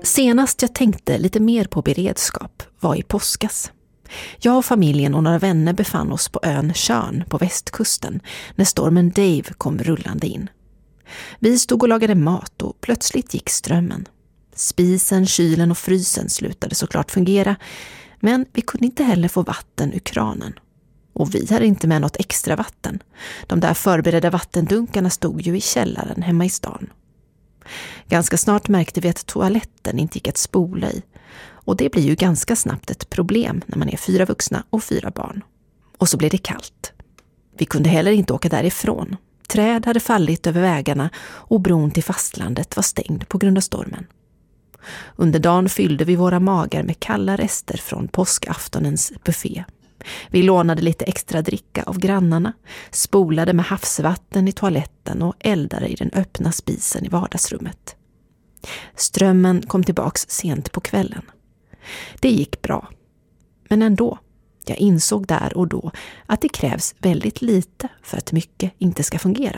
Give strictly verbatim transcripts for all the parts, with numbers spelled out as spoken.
Senast jag tänkte lite mer på beredskap var i påskas. Jag och familjen och några vänner befann oss på ön Tjörn på västkusten när stormen Dave kom rullande in. Vi stod och lagade mat och plötsligt gick strömmen. Spisen, kylen och frysen slutade såklart fungera, men vi kunde inte heller få vatten ur kranen. Och vi hade inte med något extra vatten. De där förberedda vattendunkarna stod ju i källaren hemma i stan. Ganska snart märkte vi att toaletten inte gick att spola i. Och det blir ju ganska snabbt ett problem när man är fyra vuxna och fyra barn. Och så blev det kallt. Vi kunde heller inte åka därifrån. Träd hade fallit över vägarna och bron till fastlandet var stängd på grund av stormen. Under dagen fyllde vi våra magar med kalla rester från påskaftonens buffé. Vi lånade lite extra dricka av grannarna, spolade med havsvatten i toaletten och eldade i den öppna spisen i vardagsrummet. Strömmen kom tillbaks sent på kvällen. Det gick bra. Men ändå, jag insåg där och då att det krävs väldigt lite för att mycket inte ska fungera.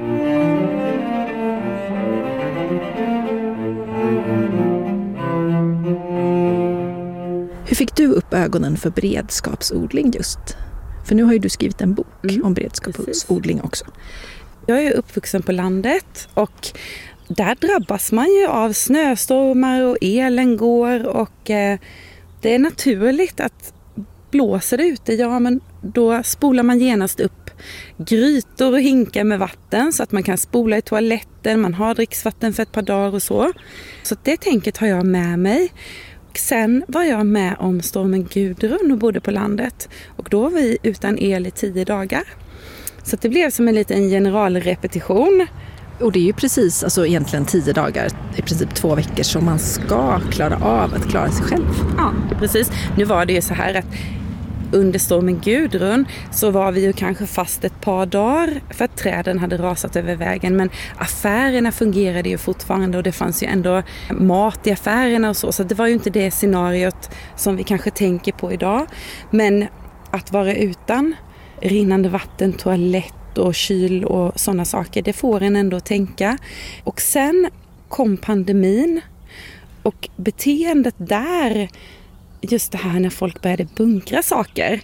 Hur fick du upp ögonen för beredskapsodling just? För nu har ju du skrivit en bok mm, om beredskapsodling precis. Också. Jag är uppvuxen på landet och där drabbas man ju av snöstormar och elen går och eh, det är naturligt att blåser det ute, ja men då spolar man genast upp grytor och hinkar med vatten så att man kan spola i toaletten, man har dricksvatten för ett par dagar och så. Så det tänket har jag med mig. Sen var jag med om stormen Gudrun och bodde på landet och då var vi utan el i tio dagar. Så det blev som en liten generalrepetition. Och det är ju precis, alltså egentligen tio dagar, i princip två veckor som man ska klara av att klara sig själv. Ja, precis. Nu var det ju så här att under stormen Gudrun så var vi ju kanske fast ett par dagar för att träden hade rasat över vägen. Men affärerna fungerade ju fortfarande och det fanns ju ändå mat i affärerna och så. Så det var ju inte det scenariot som vi kanske tänker på idag. Men att vara utan rinnande vatten, toalett och kyl och sådana saker, det får en ändå tänka. Och sen kom pandemin och beteendet där, just det här när folk började bunkra saker,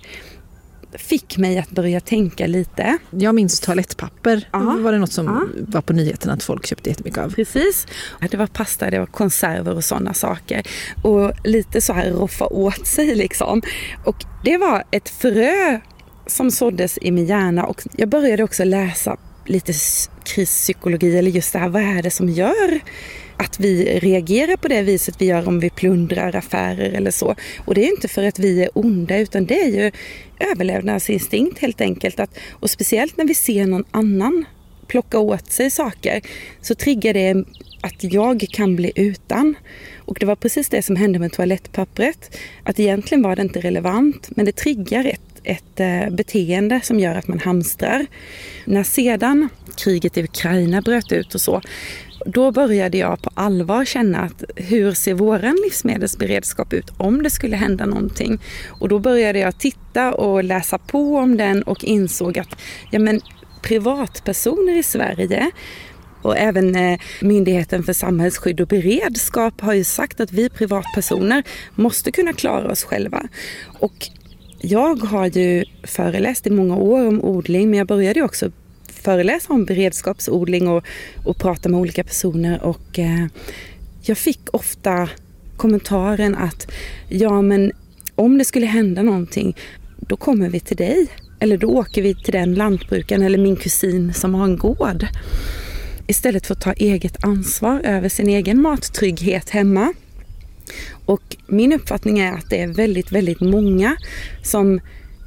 fick mig att börja tänka lite. Jag minns toalettpapper. Aha. Var det något som Aha. var på nyheten att folk köpte jättemycket av? Precis. Det var pasta, det var konserver och sådana saker. Och lite så här roffa åt sig liksom. Och det var ett frö som såddes i min hjärna och jag började också läsa lite krispsykologi eller just det här, vad är det som gör att vi reagerar på det viset vi gör om vi plundrar affärer eller så. Och det är inte för att vi är onda utan det är ju överlevnadsinstinkt helt enkelt. Att, och speciellt när vi ser någon annan plocka åt sig saker så triggar det att jag kan bli utan. Och det var precis det som hände med toalettpappret. Att egentligen var det inte relevant men det triggar ett ett beteende som gör att man hamstrar. När sedan kriget i Ukraina bröt ut och så, då började jag på allvar känna att hur ser våran livsmedelsberedskap ut om det skulle hända någonting. Och då började jag titta och läsa på om den och insåg att ja, men privatpersoner i Sverige och även eh, Myndigheten för samhällsskydd och beredskap har ju sagt att vi privatpersoner måste kunna klara oss själva. Och jag har ju föreläst i många år om odling, men jag började också föreläsa om beredskapsodling och, och prata med olika personer och eh, jag fick ofta kommentaren att ja men om det skulle hända någonting då kommer vi till dig eller då åker vi till den lantbrukaren eller min kusin som har en gård. Istället för att ta eget ansvar över sin egen mattrygghet hemma. Och min uppfattning är att det är väldigt, väldigt många som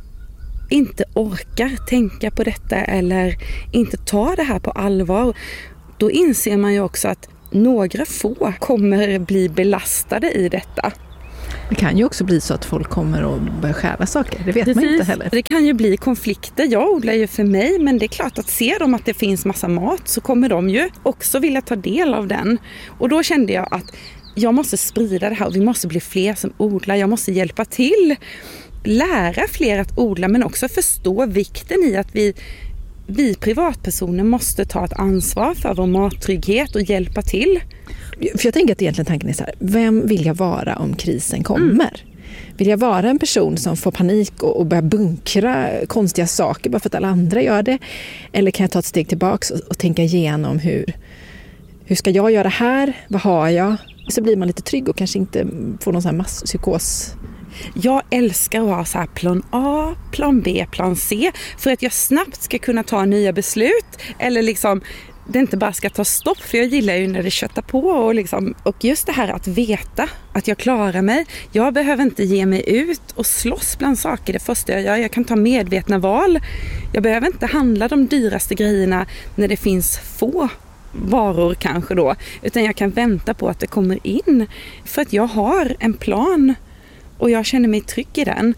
inte orkar tänka på detta eller inte tar det här på allvar. Då inser man ju också att några få kommer bli belastade i detta. Det kan ju också bli så att folk kommer och börjar skära saker. Det vet Precis. Man inte heller. Det kan ju bli konflikter. Jag odlar ju för mig, men det är klart att ser de att det finns massa mat så kommer de ju också vilja ta del av den. Och då kände jag att jag måste sprida det här och vi måste bli fler som odlar. Jag måste hjälpa till, lära fler att odla men också förstå vikten i att vi vi privatpersoner måste ta ett ansvar för vår mattrygghet och hjälpa till. För jag tänker att egentligen tanken är så här, vem vill jag vara om krisen kommer? Mm. Vill jag vara en person som får panik och, och börjar bunkra konstiga saker bara för att alla andra gör det? Eller kan jag ta ett steg tillbaka och, och tänka igenom hur, hur ska jag göra här? Vad har jag? Så blir man lite trygg och kanske inte får någon sån här masspsykos. Jag älskar att ha så här plan A, plan B, plan C. För att jag snabbt ska kunna ta nya beslut. Eller liksom, det inte bara ska ta stopp. För jag gillar ju när det köttar på. Och, liksom, och just det här att veta att jag klarar mig. Jag behöver inte ge mig ut och slåss bland saker det första jag gör. Jag kan ta medvetna val. Jag behöver inte handla de dyraste grejerna när det finns få varor kanske då. Utan jag kan vänta på att det kommer in. För att jag har en plan. Och jag känner mig trygg i den.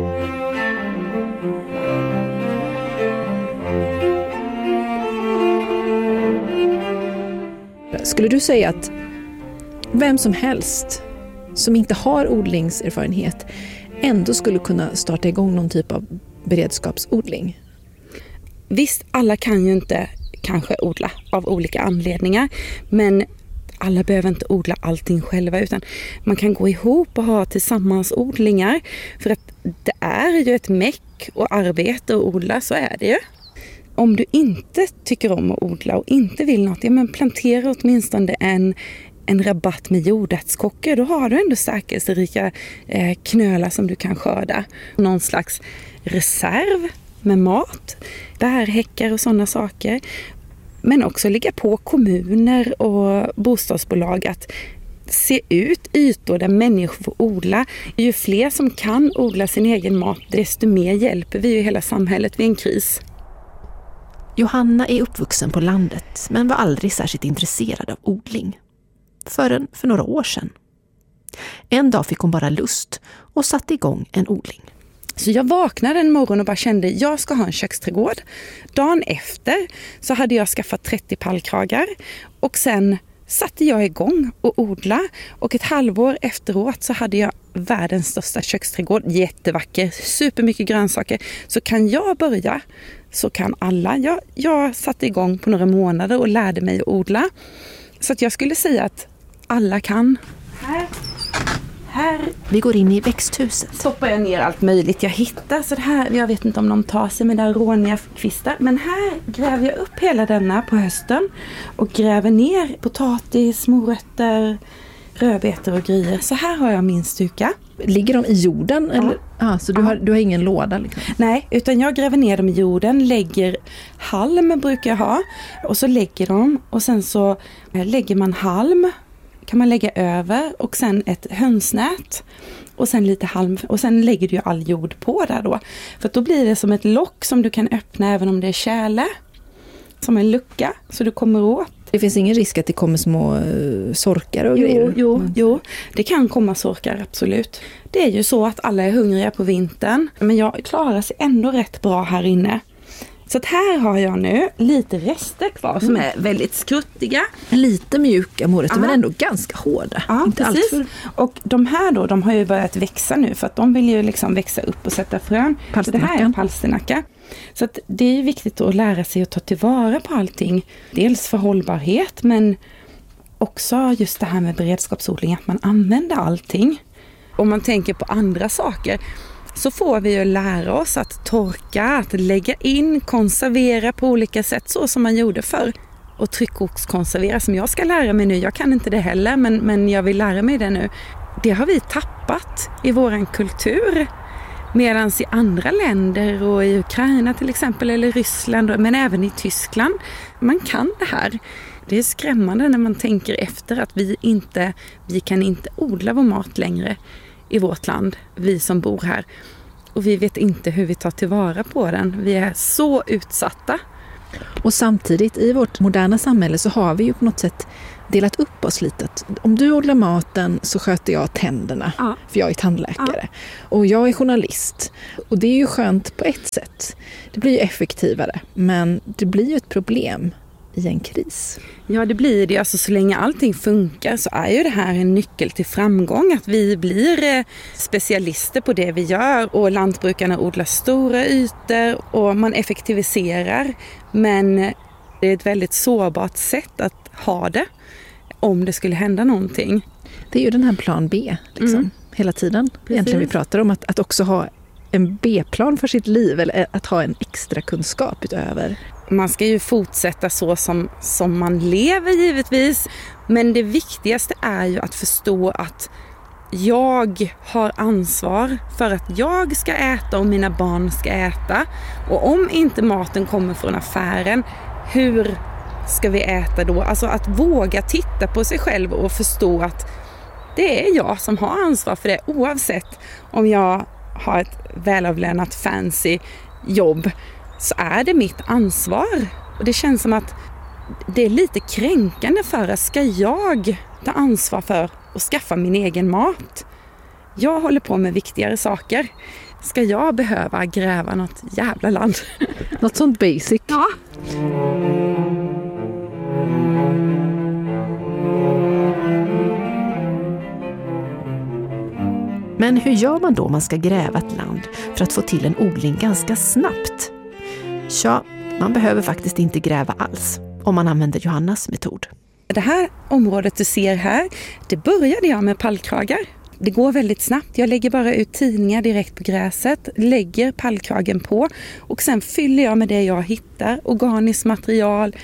Skulle du säga att vem som helst som inte har odlingserfarenhet ändå skulle kunna starta igång någon typ av beredskapsodling? Visst, alla kan ju inte kanske odla av olika anledningar. Men alla behöver inte odla allting själva, utan man kan gå ihop och ha tillsammansodlingar. För att det är ju ett meck och arbete att odla, så är det ju. Om du inte tycker om att odla och inte vill något, ja men plantera åtminstone en, en rabatt med jordärtskockor. Då har du ändå stärkelserika eh, knölar som du kan skörda. Någon slags reserv med mat, bärhäckar och sådana saker. Men också ligga på kommuner och bostadsbolag att se ut ytor där människor får odla. Ju fler som kan odla sin egen mat, desto mer hjälper vi ju hela samhället vid en kris. Johanna är uppvuxen på landet men var aldrig särskilt intresserad av odling. Förrän för några år sedan. En dag fick hon bara lust och satte igång en odling. Så jag vaknade en morgon och bara kände att jag ska ha en köksträdgård. Dagen efter så hade jag skaffat trettio pallkragar och sen satte jag igång och odla. Och ett halvår efteråt så hade jag världens största köksträdgård. Jättevacker, supermycket grönsaker. Så kan jag börja så kan alla. Jag, jag satte igång på några månader och lärde mig att odla. Så att jag skulle säga att alla kan. Här. Här. Vi går in i växthuset. Stoppar jag ner allt möjligt jag hittar. Så det här, jag vet inte om de tar sig med där råniga kvistar. Men här gräver jag upp hela denna på hösten. Och gräver ner potatis, morötter, rödbetor och grejer. Så här har jag min stuka. Ligger de i jorden? Ja. Eller? Ah, så du, ja. har, du har ingen låda? Liksom. Nej, utan jag gräver ner dem i jorden. Lägger halm brukar jag ha. Och så lägger de. Och sen så lägger man halm. Kan man lägga över och sen ett hönsnät och sen lite halm och sen lägger du ju all jord på där då. För då blir det som ett lock som du kan öppna även om det är kärle. Som en lucka så du kommer åt. Det finns ingen risk att det kommer små uh, sorkar och jo, grejer? Jo, mm. jo, det kan komma sorkar, absolut. Det är ju så att alla är hungriga på vintern. Men jag klarar sig ändå rätt bra här inne. Så att här har jag nu lite rester kvar som är väldigt skruttiga. Lite mjuka morötter men ändå ganska hårda. Ja, inte precis. Alltför... Och de här då, de har ju börjat växa nu för att de vill ju liksom växa upp och sätta frön. Så det här är en palsternacka. Så att det är ju viktigt att lära sig att ta tillvara på allting. Dels för hållbarhet men också just det här med beredskapsodling, att man använder allting. Om man tänker på andra saker så får vi ju lära oss att torka, att lägga in, konservera på olika sätt så som man gjorde förr. Och tryckkokskonservera som jag ska lära mig nu. Jag kan inte det heller men, men jag vill lära mig det nu. Det har vi tappat i våran kultur. Medan i andra länder och i Ukraina till exempel eller Ryssland men även i Tyskland. Man kan det här. Det är skrämmande när man tänker efter att vi inte, vi kan inte odla vår mat längre i vårt land, vi som bor här. Och vi vet inte hur vi tar tillvara på den. Vi är så utsatta. Och samtidigt i vårt moderna samhälle så har vi ju på något sätt delat upp oss lite. Om du odlar maten så sköter jag tänderna, ja. För jag är tandläkare. Ja. Och jag är journalist. Och det är ju skönt på ett sätt. Det blir ju effektivare. Men det blir ju ett problem i en kris? Ja, det blir det. Alltså, så länge allting funkar så är ju det här en nyckel till framgång. Att vi blir specialister på det vi gör och lantbrukarna odlar stora ytor och man effektiviserar. Men det är ett väldigt sårbart sätt att ha det om det skulle hända någonting. Det är ju den här plan B liksom, mm. hela tiden. Precis. Egentligen vi pratar om att, att också ha en B-plan för sitt liv eller att ha en extra kunskap utöver. Man ska ju fortsätta så som, som man lever givetvis. Men det viktigaste är ju att förstå att jag har ansvar för att jag ska äta och mina barn ska äta. Och om inte maten kommer från affären, hur ska vi äta då? Alltså att våga titta på sig själv och förstå att det är jag som har ansvar för det. Oavsett om jag har ett välavlönat fancy jobb så är det mitt ansvar. Och det känns som att det är lite kränkande för att ska jag ta ansvar för att skaffa min egen mat? Jag håller på med viktigare saker. Ska jag behöva gräva något jävla land? Något sånt basic. Ja. Men hur gör man då om man ska gräva ett land för att få till en odling ganska snabbt? Ja, man behöver faktiskt inte gräva alls om man använder Johannas metod. Det här området du ser här, det började jag med pallkragar. Det går väldigt snabbt. Jag lägger bara ut tidningar direkt på gräset, lägger pallkragen på och sen fyller jag med det jag hittar. Organiskt material,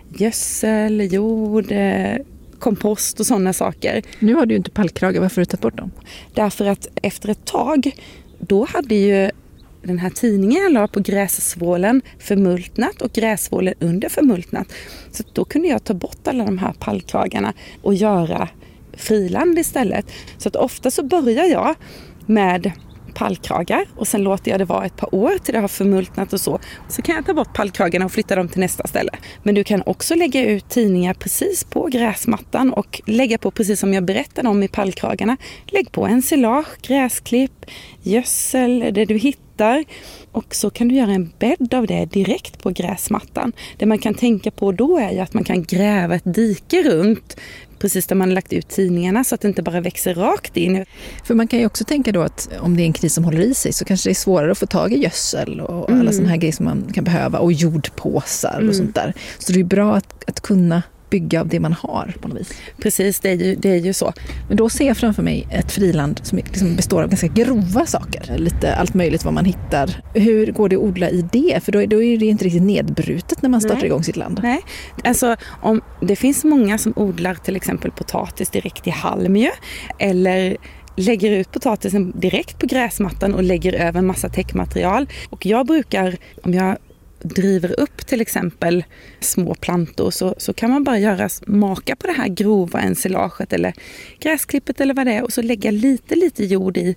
gödsel, jord, kompost och sådana saker. Nu har du ju inte pallkragar, varför har du tagit bort dem? Därför att efter ett tag, då hade ju den här tidningen jag la på grässvålen förmultnat och grässvålen under förmultnat. Så då kunde jag ta bort alla de här pallkragarna och göra friland istället. Så att ofta så börjar jag med pallkragar och sen låter jag det vara ett par år till det har förmultnat och så. Så kan jag ta bort pallkragarna och flytta dem till nästa ställe. Men du kan också lägga ut tidningar precis på gräsmattan och lägga på precis som jag berättade om i pallkragarna. Lägg på ensilage, gräsklipp, gödsel, det du hittar. Och så kan du göra en bädd av det direkt på gräsmattan. Det man kan tänka på då är ju att man kan gräva ett dike runt precis där man har lagt ut tidningarna så att det inte bara växer rakt in. För man kan ju också tänka då att om det är en kris som håller i sig så kanske det är svårare att få tag i gödsel och mm. alla sådana här grejer som man kan behöva och jordpåsar mm. och sånt där. Så det är bra att, att kunna bygga av det man har på något vis. Precis, det är ju, det är ju så. Men då ser jag framför mig ett friland som liksom består av ganska grova saker. Lite allt möjligt vad man hittar. Hur går det att odla i det? För då är, då är det inte riktigt nedbrutet när man startar Nej. igång sitt land. Nej, alltså om, det finns många som odlar till exempel potatis direkt i halmjö eller lägger ut potatisen direkt på gräsmattan och lägger över en massa täckmaterial. Och jag brukar, om jag driver upp till exempel små plantor så, så kan man bara göra maka på det här grova ensilaget eller gräsklippet eller vad det är och så lägga lite lite jord i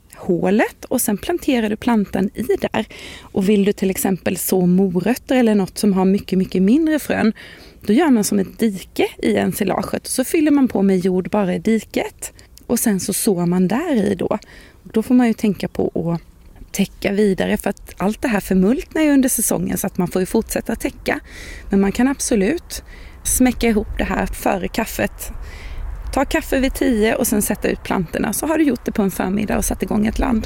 hålet och sen planterar du plantan i där. Och vill du till exempel så morötter eller något som har mycket mycket mindre frön, då gör man som ett dike i ensilaget och så fyller man på med jord bara i diket och sen så sår man där i då. Och då får man ju tänka på att täcka vidare för att allt det här förmultnar ju under säsongen så att man får ju fortsätta täcka. Men man kan absolut smäcka ihop det här före kaffet. Ta kaffe vid tio och sen sätta ut plantorna så har du gjort det på en förmiddag och satt igång ett land.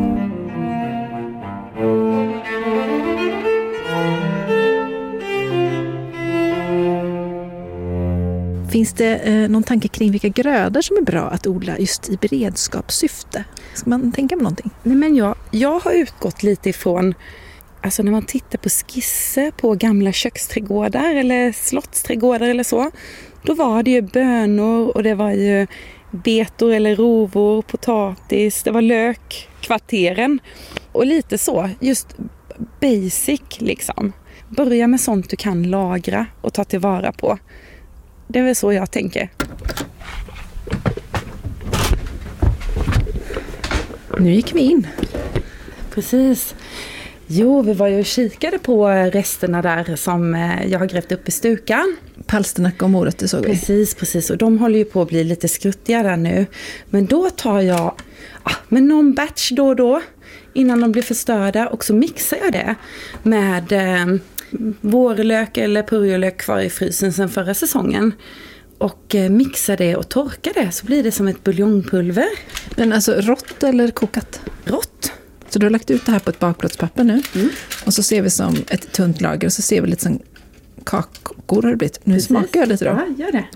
Finns det eh, någon tanke kring vilka grödor som är bra att odla just i beredskapssyfte? Ska man tänka på någonting? Nej, men jag, jag har utgått lite ifrån, alltså när man tittar på skisser på gamla köksträdgårdar eller slottsträdgårdar eller så, då var det ju bönor och det var ju betor eller rovor, potatis, det var lök, kvarteren och lite så, just basic liksom. Börja med sånt du kan lagra och ta tillvara på. Det är väl så jag tänker. Nu gick vi in. Precis. Jo, vi var ju och kikade på resterna där som jag har grävt upp i stukan. Palsternacka och morötter såg vi. Precis, precis. Och de håller ju på att bli lite skruttiga där nu. Men då tar jag ah, med någon batch då och då innan de blir förstörda och så mixar jag det med eh, vårlök eller purjolök kvar i frysen sedan förra säsongen. Och mixa det och torka det så blir det som ett buljongpulver. Men alltså rått eller kokat? Rått. Så du har lagt ut det här på ett bakplåtspapper nu. Mm. Och så ser vi som ett tunt lager och så ser vi lite som kakor har det blivit. Nu Precis. Smakar jag lite då. Ja, gör det.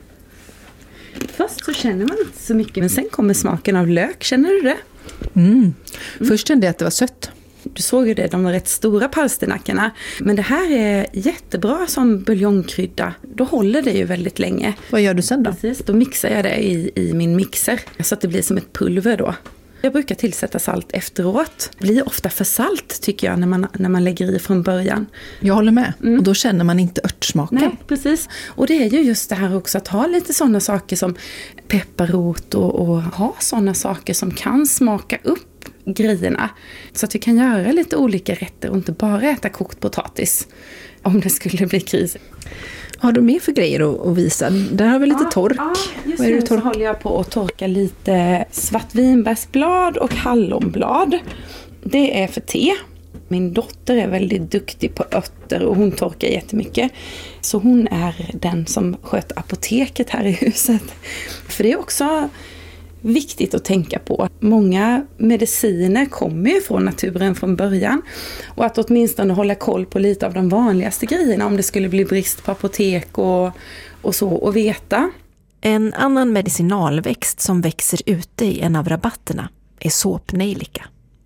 Först så känner man inte så mycket men sen kommer smaken av lök. Känner du det? Mm. Mm. Först kände jag att det var sött. Du såg ju det, de var rätt stora palsternackorna. Men det här är jättebra som buljongkrydda. Då håller det ju väldigt länge. Vad gör du sen då? Precis, då mixar jag det i, i min mixer. Så att det blir som ett pulver då. Jag brukar tillsätta salt efteråt. Det blir ofta för salt tycker jag när man, när man lägger i från början. Jag håller med. Mm. Och då känner man inte örtsmaken. Nej, precis. Och det är ju just det här också att ha lite sådana saker som pepparrot och, och ha sådana saker som kan smaka upp grejerna. Så att vi kan göra lite olika rätter och inte bara äta kokt potatis om det skulle bli kris. Har du mer för grejer att, att visa? Där har vi lite ja, tork. Ja, just Vad är nu det så tork? håller jag på att torka lite svartvinbärsblad och hallonblad. Det är för te. Min dotter är väldigt duktig på örter och hon torkar jättemycket. Så hon är den som sköter apoteket här i huset. För det är också viktigt att tänka på. Många mediciner kommer ju från naturen från början. Och att åtminstone hålla koll på lite av de vanligaste grejerna om det skulle bli brist på apotek och, och så och veta. En annan medicinalväxt som växer ute i en av rabatterna är såpnejlika.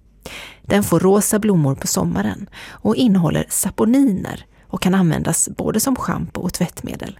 Den får rosa blommor på sommaren och innehåller saponiner och kan användas både som shampoo och tvättmedel.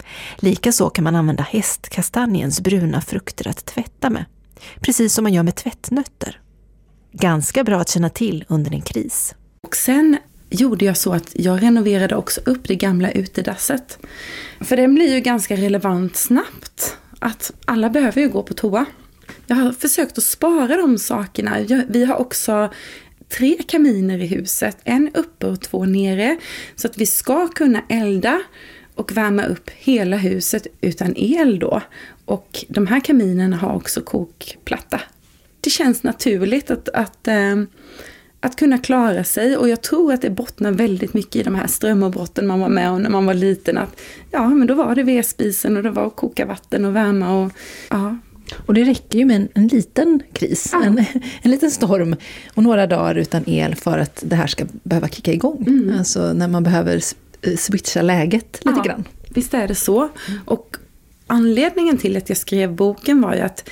Likaså kan man använda hästkastanjens bruna frukter att tvätta med, precis som man gör med tvättnötter. Ganska bra att känna till under en kris. Och sen gjorde jag så att jag renoverade också upp det gamla utedasset. För den blir ju ganska relevant snabbt. Att alla behöver ju gå på toa. Jag har försökt att spara de sakerna. Vi har också tre kaminer i huset. En uppe och två nere. Så att vi ska kunna elda och värma upp hela huset utan el då. Och de här kaminerna har också kokplatta. Det känns naturligt att, att, äh, att kunna klara sig. Och jag tror att det bottnar väldigt mycket i de här strömavbrotten man var med om när man var liten. Att ja, men då var det vedspisen och det var att koka vatten och värma och ja. Och det räcker ju med en, en liten kris, ja. en, en liten storm och några dagar utan el för att det här ska behöva kicka igång. Mm. Alltså när man behöver switcha läget lite ja, grann. Visst är det så. Mm. Och anledningen till att jag skrev boken var ju att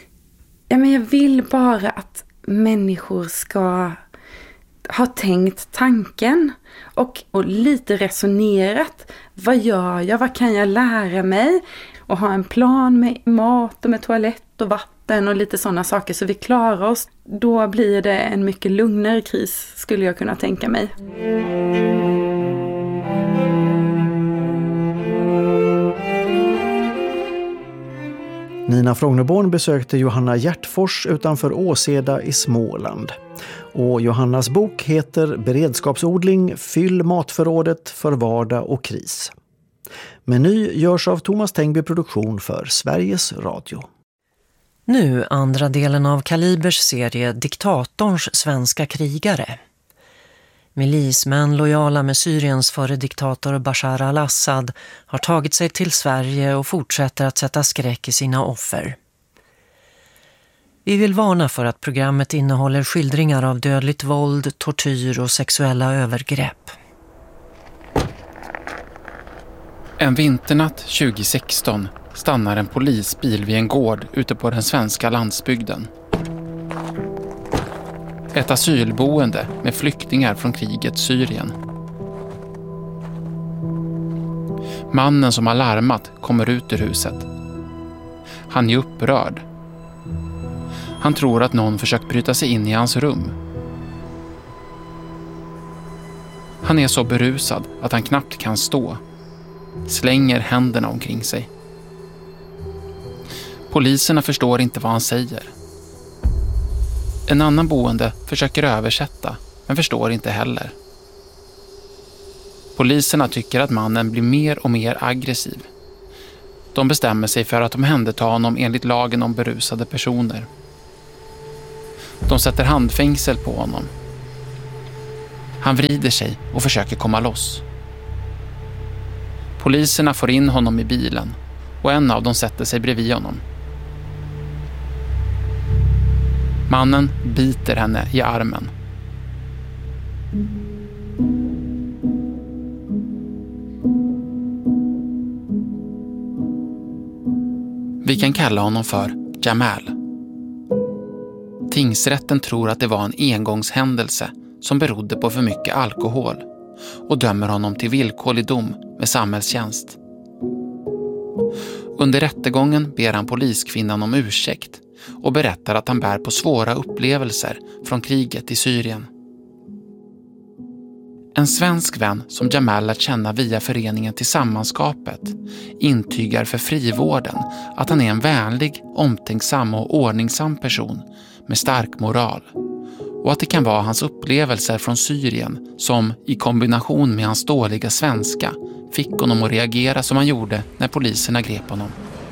ja, men jag vill bara att människor ska ha tänkt tanken och, och lite resonerat. Vad gör jag? Vad kan jag lära mig? Och ha en plan med mat och med toalett och vatten och lite sådana saker så vi klarar oss. Då blir det en mycket lugnare kris skulle jag kunna tänka mig. Nina Frognerborn besökte Johanna Hjärtfors utanför Åseda i Småland. Och Johannas bok heter Beredskapsodling, fyll matförrådet för vardag och kris. Meny görs av Thomas Tengby Produktion för Sveriges Radio. Nu andra delen av Kalibers serie Diktatorns svenska krigare. Milismän lojala med Syriens före diktator Bashar al-Assad har tagit sig till Sverige och fortsätter att sätta skräck i sina offer. Vi vill varna för att programmet innehåller skildringar av dödligt våld, tortyr och sexuella övergrepp. En vinternatt tjugo sexton stannar en polisbil vid en gård ute på den svenska landsbygden. Ett asylboende med flyktingar från kriget Syrien. Mannen som har larmat kommer ut ur huset. Han är upprörd. Han tror att någon försökt bryta sig in i hans rum. Han är så berusad att han knappt kan stå. Slänger händerna omkring sig. Poliserna förstår inte vad han säger. En annan boende försöker översätta, men förstår inte heller. Poliserna tycker att mannen blir mer och mer aggressiv. De bestämmer sig för att omhänderta honom enligt lagen om berusade personer. De sätter handfängsel på honom. Han vrider sig och försöker komma loss. Poliserna får in honom i bilen och en av dem sätter sig bredvid honom. Mannen biter henne i armen. Vi kan kalla honom för Jamal. Tingsrätten tror att det var en engångshändelse som berodde på för mycket alkohol och dömer honom till villkorlig dom med samhällstjänst. Under rättegången ber han poliskvinnan om ursäkt och berättar att han bär på svåra upplevelser från kriget i Syrien. En svensk vän som Jamal lärt känna via föreningen Tillsammanskapet intygar för frivården att han är en vänlig, omtänksam och ordningsam person med stark moral. Och att det kan vara hans upplevelser från Syrien som, i kombination med hans dåliga svenska, fick honom att reagera som han gjorde när poliserna grep honom.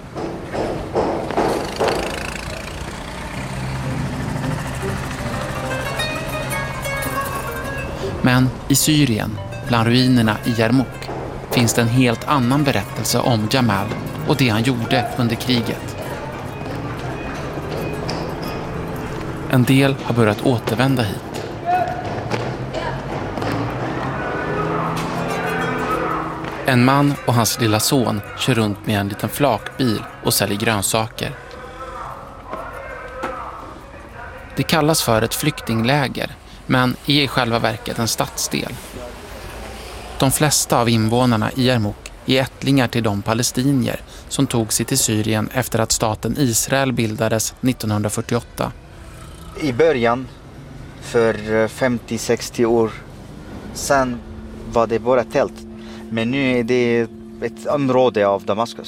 Men i Syrien, bland ruinerna i Yarmouk, finns det en helt annan berättelse om Jamal och det han gjorde under kriget. En del har börjat återvända hit. En man och hans lilla son kör runt med en liten flakbil och säljer grönsaker. Det kallas för ett flyktingläger, men är i själva verket en stadsdel. De flesta av invånarna i Yarmouk är ättlingar till de palestinier som tog sig till Syrien efter att staten Israel bildades nittonhundrafyrtioåtta. I början, för femtio sextio år sedan, var det bara tält. Men nu är det ett område av Damaskus.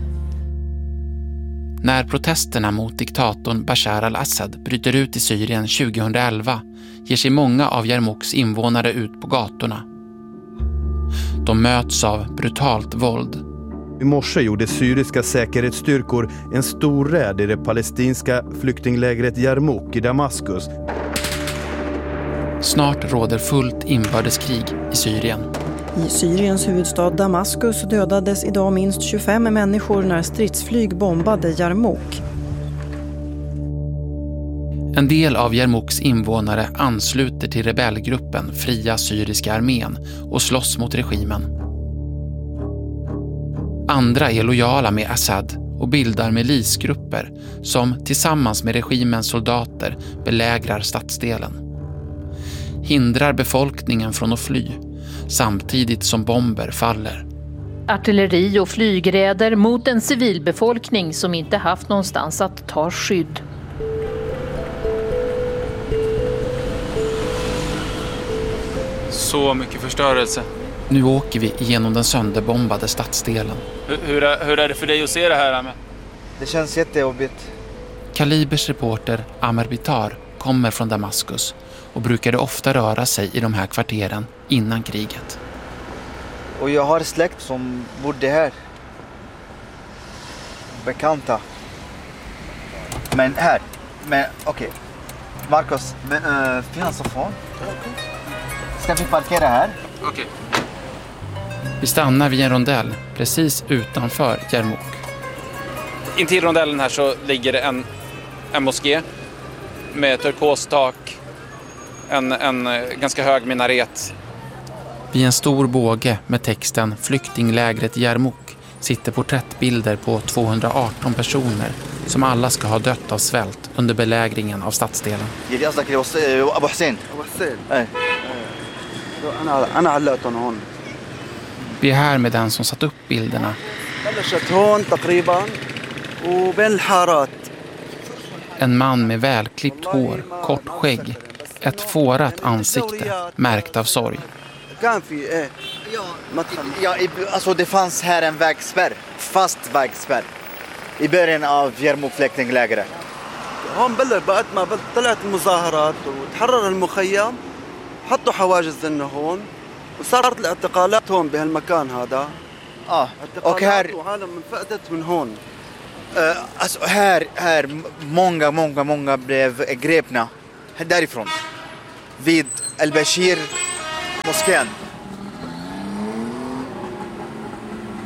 När protesterna mot diktatorn Bashar al-Assad bryter ut i Syrien tjugohundraelva ger sig många av Yarmouks invånare ut på gatorna. De möts av brutalt våld. I morse gjorde syriska säkerhetsstyrkor en stor räd i det palestinska flyktinglägret Yarmouk i Damaskus. Snart råder fullt inbördeskrig i Syrien. I Syriens huvudstad Damaskus dödades idag minst tjugofem människor när stridsflyg bombade Yarmouk. En del av Yarmouks invånare ansluter till rebellgruppen Fria Syriska armén och slåss mot regimen. Andra är lojala med Assad och bildar milisgrupper som tillsammans med regimens soldater belägrar stadsdelen. Hindrar befolkningen från att fly samtidigt som bomber faller. Artilleri och flygräder mot en civilbefolkning som inte haft någonstans att ta skydd. Så mycket förstörelse. Nu åker vi igenom den sönderbombade stadsdelen. Hur, hur, är, hur är det för dig att se det här, Amer? Det känns jättejobbigt. Kalibers reporter Amer Bitar kommer från Damaskus och brukade ofta röra sig i de här kvarteren innan kriget. Och jag har släkt som bodde här. Bekanta. Men här. Men okej. Okay. Marcus, uh, finns det fond? Ska vi parkera här? Okej. Okay. Vi stannar vid en rondell precis utanför Yarmouk. Intill rondellen här så ligger det en, en moské med turkostak, en, en ganska hög minaret. Vid en stor båge med texten Flyktinglägret i Yarmouk sitter porträttbilder på tvåhundraarton personer som alla ska ha dött av svält under belägringen av stadsdelen. Abu Hussein. Vi är här med den som satt upp bilderna. En man med välklippt hår, kort skägg, ett fårat ansikte, märkt av sorg. Ja, alltså det fanns här en vägspärr, fast vägspärr i början av Yarmouk flyktinglägret. هون بلش بعد ما طلعت المظاهرات وتحرر المخيم حطوا حواجز لنا هون وصارت الاعتقالات هون بهالمكان هذا. اه och här وعالم انفقدت من هون. Alltså här, här många, många, många blev grepna därifrån vid Al-Bashir moskén.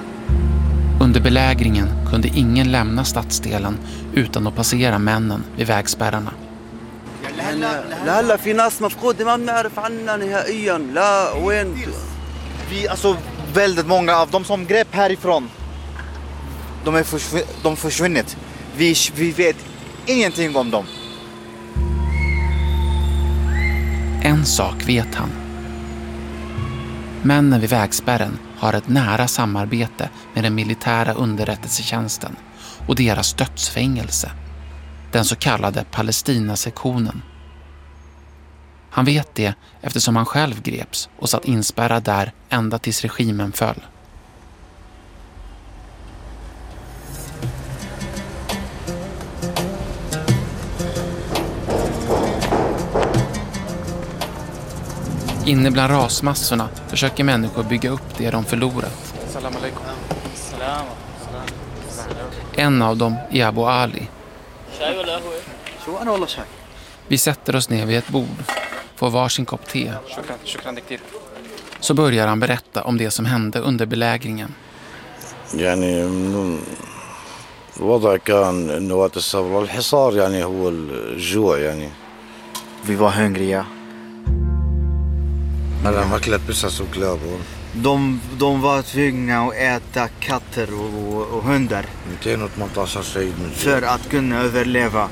Under belägringen kunde ingen lämna stadsdelen utan att passera männen vid vägspärrarna. Vi, alltså, väldigt många av dem som grep härifrån, de är försv- de försvunnit. Vi, vi vet ingenting om dem. En sak vet han. Männen vid vägspärren har ett nära samarbete med den militära underrättelsetjänsten och deras dödsfängelse, den så kallade Palestinasektionen. Han vet det eftersom han själv greps och satt inspärrad där ända tills regimen föll. Inne bland rasmassorna försöker människor bygga upp det de förlorat. En av dem är Abu Ali. Vi sätter oss ner vid ett bord, får varsin kopp te. Så börjar han berätta om det som hände under belägringen. يعني الوضع كان انه وقت الثوره الحصار يعني هو الجوع يعني. Vi var hungriga. De, de var tvungna att äta katter och, och hundar för att kunna överleva.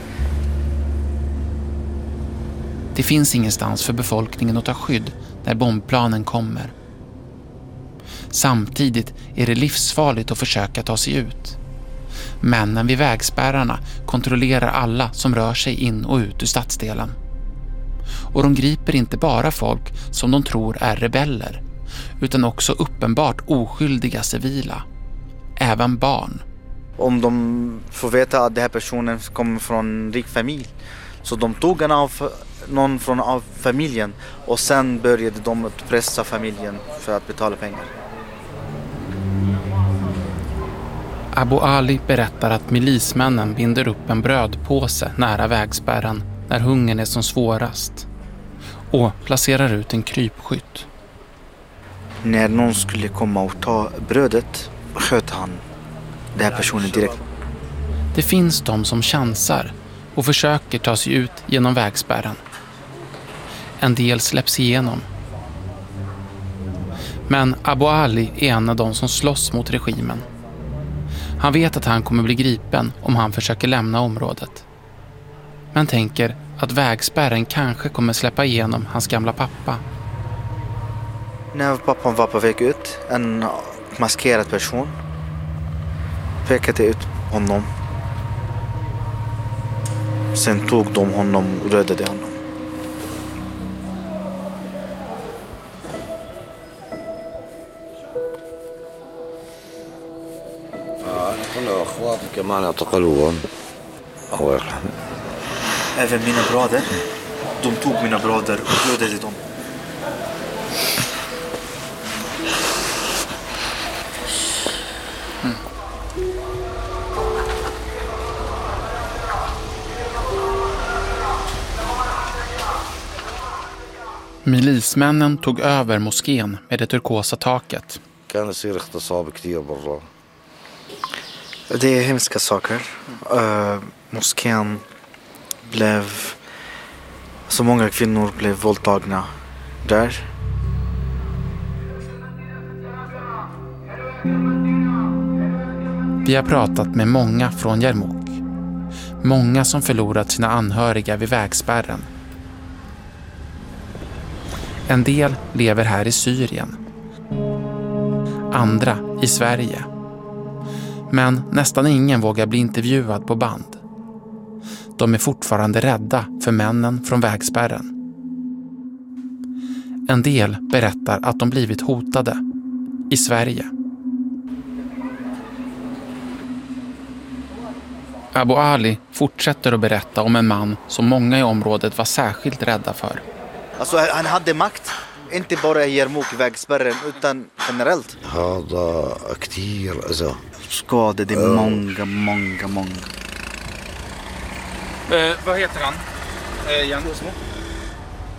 Det finns ingenstans för befolkningen att ta skydd när bombplanen kommer. Samtidigt är det livsfarligt att försöka ta sig ut. Männen vid vägspärrarna kontrollerar alla som rör sig in och ut ur stadsdelen. Och de griper inte bara folk som de tror är rebeller, utan också uppenbart oskyldiga civila, även barn. Om de får veta att den här personen kommer från en rik familj, så de tog en av, någon från av familjen och sen började de att pressa familjen för att betala pengar. Abu Ali berättar att milismännen binder upp en brödpåse nära vägspärren när hungern är som svårast och placerar ut en krypskytt. När någon skulle komma och ta brödet sköt han den här personen direkt. Det finns de som chansar och försöker ta sig ut genom vägspärren. En del släpps igenom. Men Abu Ali är en av de som slåss mot regimen. Han vet att han kommer bli gripen om han försöker lämna området. Men tänker att vägspärren kanske kommer släppa igenom hans gamla pappa. När pappan var på väg ut, en maskerad person pekade ut honom. Sen tog de honom och dödade honom. Även mina bröder, de tog mina bröder och dödade dem. Mm. Milismännen tog över moskén med det turkosa taket. Det är hemska saker. Uh, moskén blev... Så många kvinnor blev våldtagna där. Vi har pratat med många från Yarmouk. Många som förlorat sina anhöriga vid vägspärren. En del lever här i Syrien. Andra i Sverige. Men nästan ingen vågar bli intervjuad på band. De är fortfarande rädda för männen från vägspärren. En del berättar att de blivit hotade i Sverige. Abu Ali fortsätter att berätta om en man som många i området var särskilt rädda för. Alltså, han hade makt, inte bara i Yarmouk vägspärren utan generellt. Skadade många, många, många. Eh, vad heter han? Eh, Jan?